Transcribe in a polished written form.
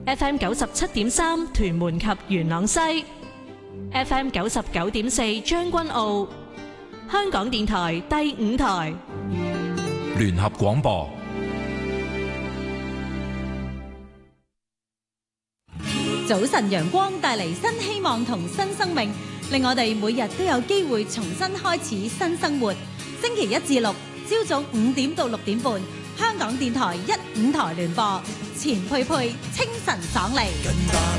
FM 97.3屯門及元朗西， FM 99.4將軍澳，香港電台第5台聯合廣播。 早晨陽光帶嚟新希望同新生命，令我哋每日都有機會重新開始新生活。星期1至6朝早5點到6點半，香港電台1、5台聯播，錢佩佩清晨爽利。